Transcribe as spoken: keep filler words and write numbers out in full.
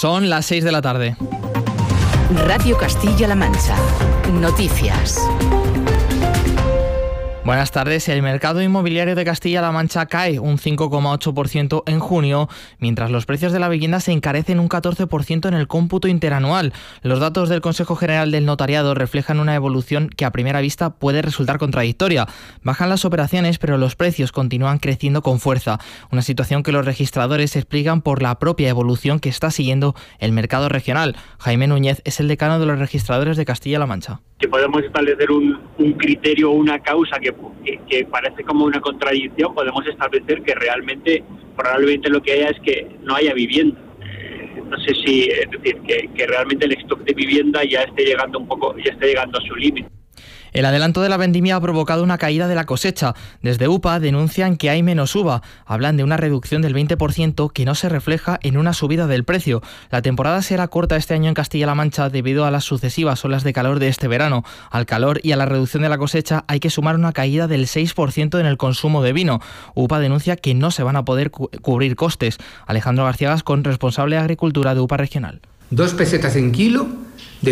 Son las seis de la tarde. Radio Castilla-La Mancha. Noticias. Buenas tardes. El mercado inmobiliario de Castilla-La Mancha cae un cinco coma ocho por ciento en junio, mientras los precios de la vivienda se encarecen un catorce por ciento en el cómputo interanual. Los datos del Consejo General del Notariado reflejan una evolución que a primera vista puede resultar contradictoria. Bajan las operaciones, pero los precios continúan creciendo con fuerza. Una situación que los registradores explican por la propia evolución que está siguiendo el mercado regional. Jaime Núñez es el decano de los registradores de Castilla-La Mancha. Que podemos establecer un, un criterio o una causa que, que, que parece como una contradicción, podemos establecer que realmente, probablemente lo que haya es que no haya vivienda. Eh, no sé si, es decir, que, que realmente el stock de vivienda ya esté llegando un poco, ya esté llegando a su límite. El adelanto de la vendimia ha provocado una caída de la cosecha. Desde U P A denuncian que hay menos uva. Hablan de una reducción del veinte por ciento que no se refleja en una subida del precio. La temporada será corta este año en Castilla-La Mancha debido a las sucesivas olas de calor de este verano. Al calor y a la reducción de la cosecha hay que sumar una caída del seis por ciento en el consumo de vino. U P A denuncia que no se van a poder cu- cubrir costes. Alejandro García Gascón, responsable de Agricultura de U P A Regional. Dos pesetas en kilo de